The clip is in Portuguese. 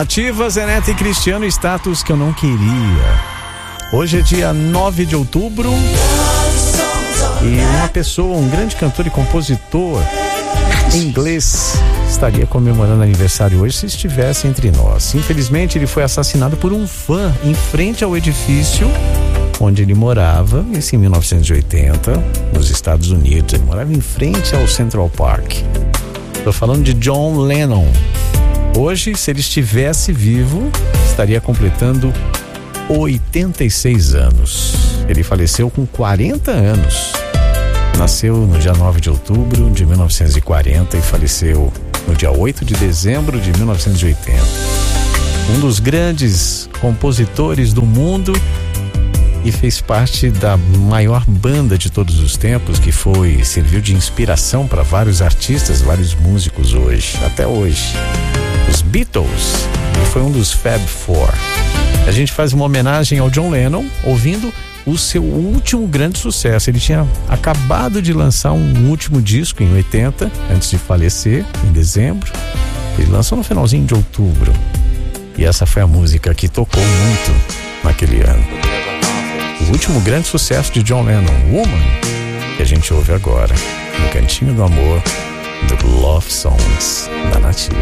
Nativa, Zenete e Cristiano, status que eu não queria. Hoje é dia 9 de outubro e uma pessoa, um grande cantor e compositor inglês, estaria comemorando aniversário hoje se estivesse entre nós. Infelizmente, ele foi assassinado por um fã em frente ao edifício onde ele morava, isso em 1980, nos Estados Unidos. Ele morava em frente ao Central Park. Estou falando de John Lennon. Hoje, se ele estivesse vivo, estaria completando 86 anos. Ele faleceu com 40 anos. Nasceu no dia 9 de outubro de 1940 e faleceu no dia 8 de dezembro de 1980. Um dos grandes compositores do mundo e fez parte da maior banda de todos os tempos, que serviu de inspiração para vários artistas, vários músicos hoje, até hoje. Os Beatles, e foi um dos Fab Four. A gente faz uma homenagem ao John Lennon ouvindo o seu último grande sucesso. Ele tinha acabado de lançar um último disco em 80, antes de falecer, em dezembro. Ele lançou no finalzinho de outubro. E essa foi a música que tocou muito naquele ano. O último grande sucesso de John Lennon, Woman, que a gente ouve agora, no Cantinho do Amor, do Love Songs da Nativa.